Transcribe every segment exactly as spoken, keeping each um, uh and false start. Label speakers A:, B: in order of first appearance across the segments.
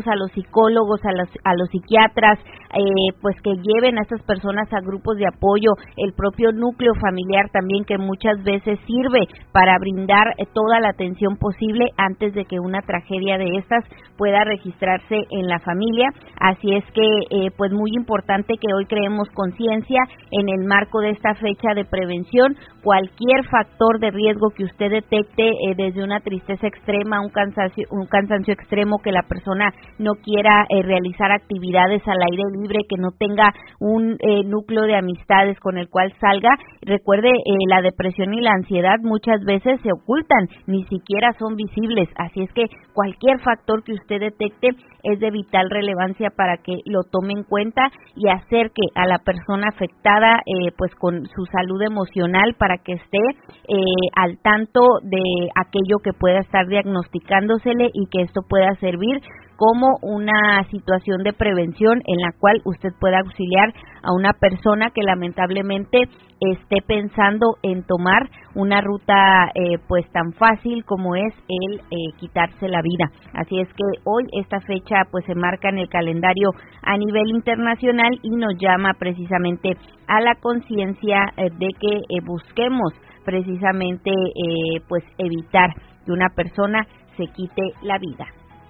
A: a los psicólogos, a los, a los psiquiatras, eh, pues que lleven a estas personas a grupos de apoyo, el propio núcleo familiar también, que muchas veces sirve para brindar eh, toda la atención posible antes de que una tragedia de estas pueda registrarse en la familia. Así es que eh, pues muy importante que hoy creemos conciencia en el marco de esta fecha de prevención. Cualquier factor de riesgo que usted detecte, eh, desde una tristeza extrema, un cansancio, un cansancio extremo, que la persona no quiera eh, realizar actividades al aire libre, que no tenga un eh, núcleo de amistades con el cual salga. Recuerde, eh, la depresión y la ansiedad muchas veces se ocultan, ni siquiera son visibles, así es que cualquier factor que usted detecte es de vital relevancia para que lo tome en cuenta y acerque a la persona afectada eh, pues con su salud emocional, para que esté eh, al tanto de aquello que pueda estar diagnosticándosele y que esto pueda servir como una situación de prevención en la cual usted pueda auxiliar a una persona que lamentablemente esté pensando en tomar una ruta eh, pues tan fácil como es el eh, quitarse la vida. Así es que hoy esta fecha pues se marca en el calendario a nivel internacional y nos llama precisamente a la conciencia eh, de que eh, busquemos precisamente eh, pues evitar que una persona se quite la vida.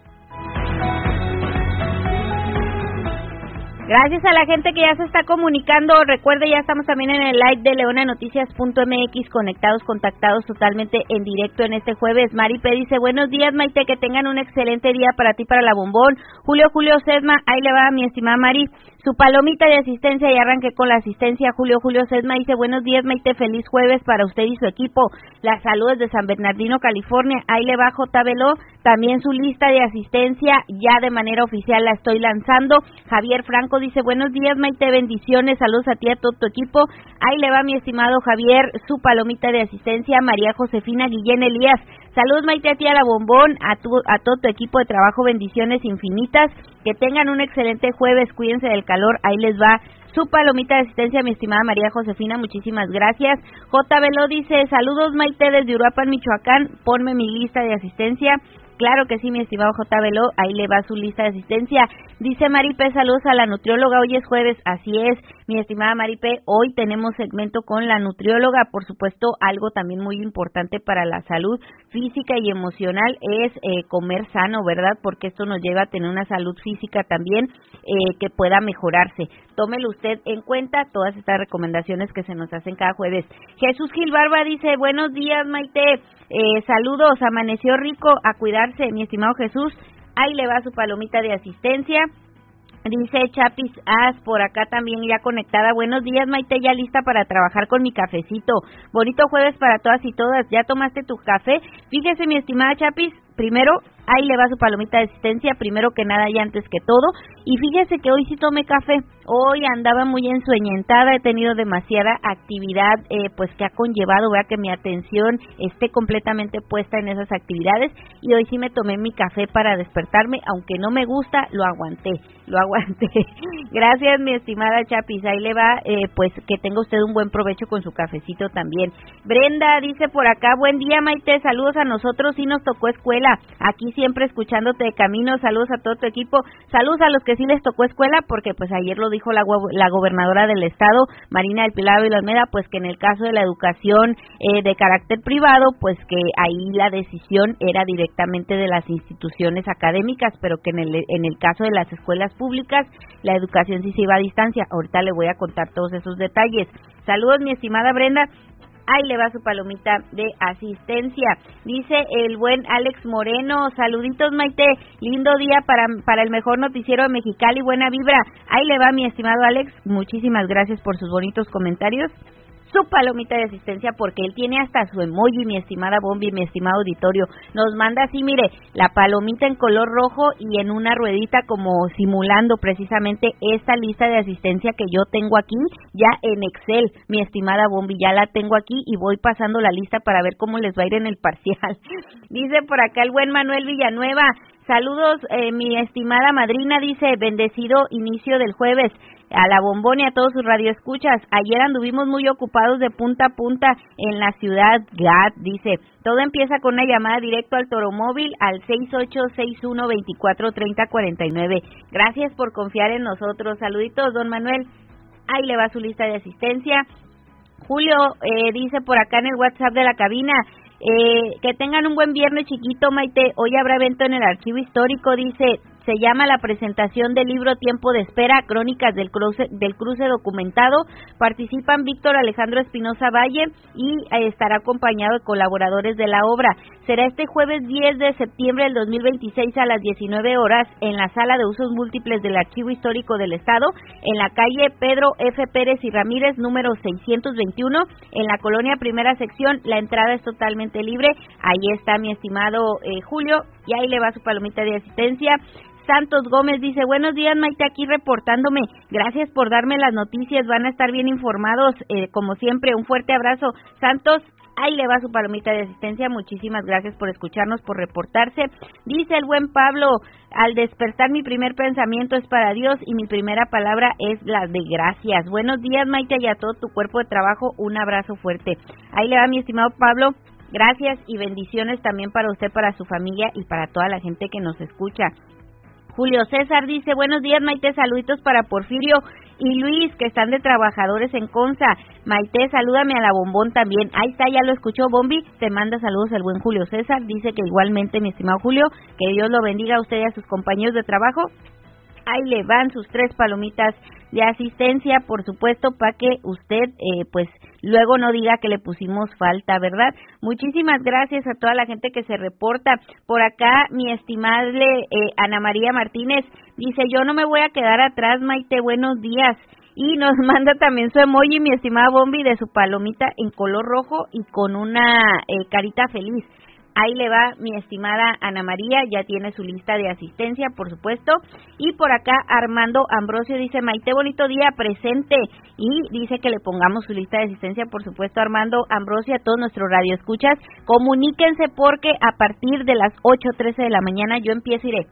A: Gracias a la gente que ya se está comunicando. Recuerde, ya estamos también en el live de leona noticias punto m x, conectados, contactados totalmente en directo en este jueves. Mari P. dice, buenos días, Maite, que tengan un excelente día para ti, para la bombón. Julio Julio Sesma, ahí le va, mi estimada Mari, su palomita de asistencia, y arranque con la asistencia. Julio Julio Sesma dice, buenos días, Maite, feliz jueves para usted y su equipo. Las saludos de San Bernardino, California. Ahí le va J. Velo, también su lista de asistencia, ya de manera oficial la estoy lanzando. Javier Franco dice, buenos días, Maite, bendiciones, saludos a ti y a todo tu equipo. Ahí le va, mi estimado Javier, su palomita de asistencia. María Josefina Guillén Elías, saludos, Maite, a ti, a la bombón, a, tu, a todo tu equipo de trabajo, bendiciones infinitas, que tengan un excelente jueves, cuídense del calor. Ahí les va su palomita de asistencia, mi estimada María Josefina, muchísimas gracias. J. Velo dice, saludos, Maite, desde Uruapan, Michoacán, ponme mi lista de asistencia. Claro que sí, mi estimado J. Velo, ahí le va su lista de asistencia. Dice Maripe, saludos a la nutrióloga, hoy es jueves, así es, mi estimada Maripe, hoy tenemos segmento con la nutrióloga. Por supuesto, algo también muy importante para la salud física y emocional es eh, comer sano, ¿verdad? Porque esto nos lleva a tener una salud física también eh, que pueda mejorarse. Tómelo usted en cuenta, todas estas recomendaciones que se nos hacen cada jueves. Jesús Gil Barba dice, buenos días, Maite, eh, saludos, amaneció rico, a cuidarse, mi estimado Jesús. Ahí le va su palomita de asistencia. Dice Chapis As, por acá también ya conectada. Buenos días, Maite, ya lista para trabajar con mi cafecito. Bonito jueves para todas y todas. ¿Ya tomaste tu café? Fíjese, mi estimada Chapis, primero, ahí le va su palomita de asistencia, primero que nada y antes que todo. Y fíjese que hoy sí tomé café. Hoy andaba muy ensueñentada, he tenido demasiada actividad, eh, pues que ha conllevado, vea, que mi atención esté completamente puesta en esas actividades, y hoy sí me tomé mi café para despertarme, aunque no me gusta, lo aguanté, lo aguanté. Gracias, mi estimada Chapis, ahí le va, eh, pues que tenga usted un buen provecho con su cafecito también. Brenda dice por acá, buen día, Maite, saludos a nosotros, sí nos tocó escuela, aquí siempre escuchándote de camino, saludos a todo tu equipo, saludos a los que sí les tocó escuela, porque pues ayer lo dijo la, la gobernadora del estado, Marina del Pilar Ávila Olmeda, pues que en el caso de la educación eh, de carácter privado, pues que ahí la decisión era directamente de las instituciones académicas, pero que en el, en el caso de las escuelas públicas, la educación sí se iba a distancia. Ahorita le voy a contar todos esos detalles. Saludos, mi estimada Brenda. Ahí le va su palomita de asistencia. Dice el buen Alex Moreno, saluditos, Maite, lindo día para, para el mejor noticiero de Mexicali, buena vibra. Ahí le va, mi estimado Alex, muchísimas gracias por sus bonitos comentarios. Su palomita de asistencia, porque él tiene hasta su emoji, mi estimada Bombi, mi estimado auditorio. Nos manda así, mire, la palomita en color rojo y en una ruedita como simulando precisamente esta lista de asistencia que yo tengo aquí ya en Excel, mi estimada Bombi, ya la tengo aquí y voy pasando la lista para ver cómo les va a ir en el parcial. Dice por acá el buen Manuel Villanueva, saludos, eh, mi estimada madrina, dice, bendecido inicio del jueves. A la Bombón y a todos sus radioescuchas. Ayer anduvimos muy ocupados de punta a punta en la ciudad G A T, dice. Todo empieza con una llamada directo al Toromóvil al seis ocho seis uno, dos cuatro tres cero cuatro nueve. Gracias por confiar en nosotros. Saluditos, don Manuel. Ahí le va su lista de asistencia. Julio eh, dice por acá en el WhatsApp de la cabina, eh, que tengan un buen viernes, chiquito, Maite. Hoy habrá evento en el Archivo Histórico, dice. Se llama la presentación del libro Tiempo de Espera, Crónicas del Cruce, del Cruce Documentado. Participan Víctor Alejandro Espinosa Valle y eh, estará acompañado de colaboradores de la obra. Será este jueves diez de septiembre del dos mil veintiséis a las diecinueve horas en la Sala de Usos Múltiples del Archivo Histórico del Estado, en la calle Pedro F. Pérez y Ramírez, número seiscientos veintiuno, en la colonia Primera Sección. La entrada es totalmente libre. Ahí está mi estimado eh, Julio, y ahí le va su palomita de asistencia. Santos Gómez dice, buenos días, Maite, aquí reportándome, gracias por darme las noticias, van a estar bien informados, eh, como siempre, un fuerte abrazo. Santos, ahí le va su palomita de asistencia, muchísimas gracias por escucharnos, por reportarse. Dice el buen Pablo, al despertar mi primer pensamiento es para Dios y mi primera palabra es la de gracias. Buenos días, Maite, y a todo tu cuerpo de trabajo, un abrazo fuerte. Ahí le va mi estimado Pablo, gracias y bendiciones también para usted, para su familia y para toda la gente que nos escucha. Julio César dice, buenos días, Maite, saluditos para Porfirio y Luis, que están de trabajadores en Consa. Maite, salúdame a la Bombón también. Ahí está, ya lo escuchó, Bombi, te manda saludos el buen Julio César, dice que igualmente, mi estimado Julio, que Dios lo bendiga a usted y a sus compañeros de trabajo. Ahí le van sus tres palomitas de asistencia, por supuesto, para que usted, eh, pues, luego no diga que le pusimos falta, ¿verdad? Muchísimas gracias a toda la gente que se reporta. Por acá, mi estimable eh, Ana María Martínez dice, yo no me voy a quedar atrás, Maite, buenos días. Y nos manda también su emoji, mi estimada Bombi, de su palomita en color rojo y con una eh, carita feliz. Ahí le va mi estimada Ana María, ya tiene su lista de asistencia, por supuesto. Y por acá Armando Ambrosio dice, Maite, bonito día, presente. Y dice que le pongamos su lista de asistencia, por supuesto, Armando Ambrosio, a todos nuestros radioescuchas. Comuníquense porque a partir de las ocho trece de la mañana yo empiezo, iré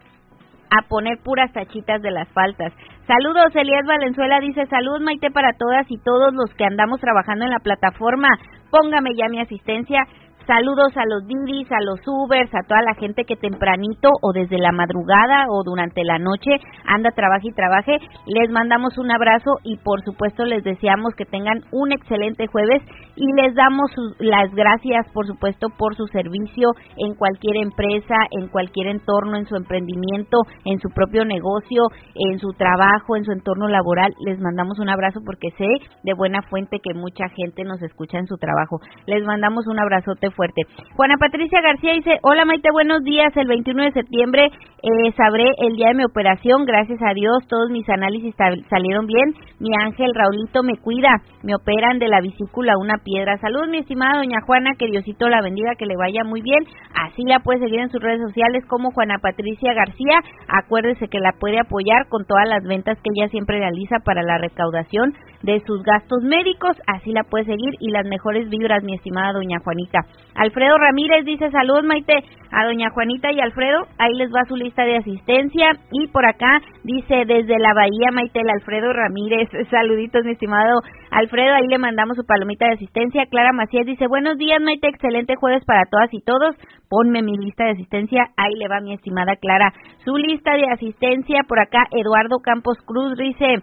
A: a poner puras tachitas de las faltas. Saludos, Elías Valenzuela dice, salud, Maite, para todas y todos los que andamos trabajando en la plataforma. Póngame ya mi asistencia. Saludos a los Didis, a los Ubers, a toda la gente que tempranito o desde la madrugada o durante la noche anda, trabaje y trabaje. Les mandamos un abrazo y por supuesto les deseamos que tengan un excelente jueves y les damos su, las gracias, por supuesto, por su servicio en cualquier empresa, en cualquier entorno, en su emprendimiento, en su propio negocio, en su trabajo, en su entorno laboral. Les mandamos un abrazo porque sé de buena fuente que mucha gente nos escucha en su trabajo. Les mandamos un abrazote fuerte. Juana Patricia García dice, hola Maite, buenos días, el veintiuno de septiembre eh, sabré el día de mi operación, gracias a Dios, todos mis análisis salieron bien, mi ángel Raulito me cuida, me operan de la vesícula una piedra. Saludos, mi estimada doña Juana, que Diosito la bendiga, que le vaya muy bien. Así la puede seguir en sus redes sociales como Juana Patricia García. Acuérdese que la puede apoyar con todas las ventas que ella siempre realiza para la recaudación de sus gastos médicos, así la puede seguir y las mejores vibras, mi estimada doña Juanita. Alfredo Ramírez dice, salud, Maite, a doña Juanita y Alfredo, ahí les va su lista de asistencia. Y por acá dice, desde la Bahía, Maite, el Alfredo Ramírez, saluditos, mi estimado Alfredo, ahí le mandamos su palomita de asistencia. Clara Macías dice, buenos días, Maite, excelente jueves para todas y todos, ponme mi lista de asistencia. Ahí le va mi estimada Clara su lista de asistencia. Por acá Eduardo Campos Cruz dice,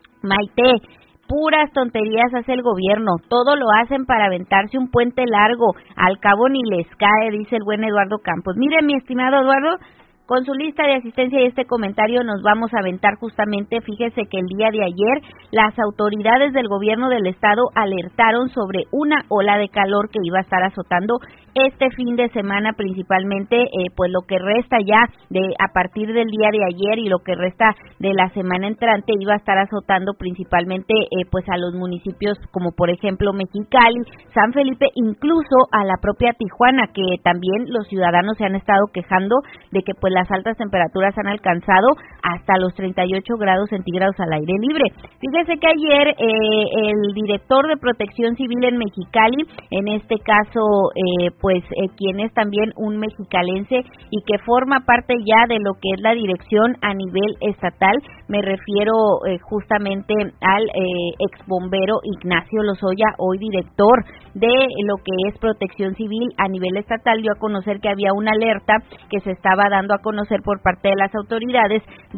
A: Maite, puras tonterías hace el gobierno, todo lo hacen para aventarse un puente largo, al cabo ni les cae, dice el buen Eduardo Campos. Mire, mi estimado Eduardo, con su lista de asistencia y este comentario nos vamos a aventar justamente, fíjese que el día de ayer las autoridades del gobierno del estado alertaron sobre una ola de calor que iba a estar azotando este fin de semana principalmente, eh, pues lo que resta ya de a partir del día de ayer y lo que resta de la semana entrante iba a estar azotando principalmente eh, pues a los municipios como por ejemplo Mexicali, San Felipe, incluso a la propia Tijuana, que también los ciudadanos se han estado quejando de que pues las altas temperaturas han alcanzado hasta los treinta y ocho grados centígrados al aire libre. Fíjese que ayer eh, el director de Protección Civil en Mexicali, en este caso, eh, pues eh, quien es también un mexicalense y que forma parte ya de lo que es la dirección a nivel estatal, me refiero eh, justamente al eh, exbombero Ignacio Lozoya, hoy director de lo que es Protección Civil a nivel estatal, dio a conocer que había una alerta que se estaba dando a conocer por parte de las autoridades de